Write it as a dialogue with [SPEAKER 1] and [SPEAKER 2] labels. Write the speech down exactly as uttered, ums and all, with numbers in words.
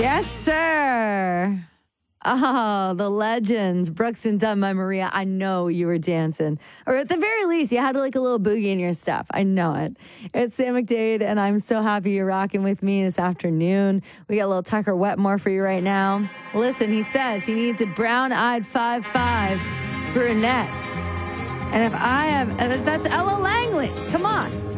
[SPEAKER 1] Yes, sir. Oh, the legends. Brooks and Dunn, my Maria. I know you were dancing. Or at the very least, you had like a little boogie in your step. I know it. It's Sam McDade, and I'm so happy you're rocking with me this afternoon. We got a little Tucker Wetmore for you right now. Listen, he says he needs a brown-eyed five five brunettes. And if I have, that's Ella Langley. Come on.